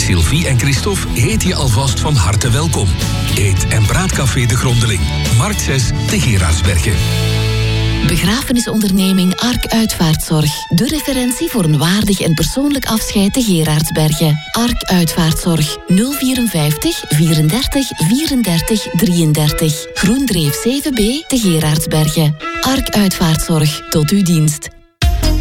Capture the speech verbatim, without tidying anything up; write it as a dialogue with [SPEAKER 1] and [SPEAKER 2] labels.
[SPEAKER 1] Sylvie en Christophe heten je alvast van harte welkom. Eet- en Praatcafé De Grondeling. Markt zes, de Gerardsbergen.
[SPEAKER 2] Begrafenisonderneming Ark Uitvaartzorg. De referentie voor een waardig en persoonlijk afscheid te Gerardsbergen. Ark Uitvaartzorg. nul vierenvijftig vierendertig vierendertig drieëndertig. Groendreef zeven B te Gerardsbergen. Ark Uitvaartzorg. Tot uw dienst.